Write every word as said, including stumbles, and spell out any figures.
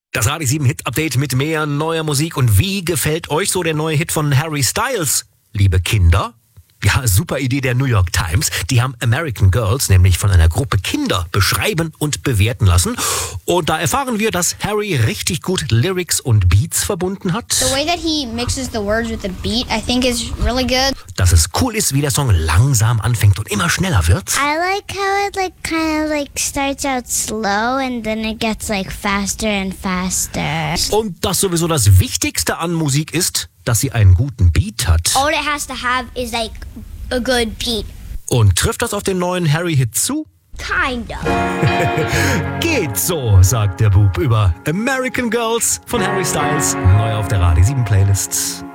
Das Radio sieben Hit Update mit mehr neuer Musik. Und wie gefällt euch so der neue Hit von Harry Styles, liebe Kinder? Ja, super Idee der New York Times. Die haben American Girls nämlich von einer Gruppe Kinder beschreiben und bewerten lassen. Und da erfahren wir, dass Harry richtig gut Lyrics und Beats verbunden hat. The way that he mixes the words with the beat, I think is really good. Dass es cool ist, wie der Song langsam anfängt und immer schneller wird. I like how it like kind of like starts out slow and then it gets like faster and faster. Und dass sowieso das Wichtigste an Musik ist, dass sie einen guten Beat hat. All it has to have is like a good beat. Und trifft das auf den neuen Harry-Hit zu? Kind of. Geht so, sagt der Bub über American Girls von Harry Styles. Neu auf der Radio sieben Playlist.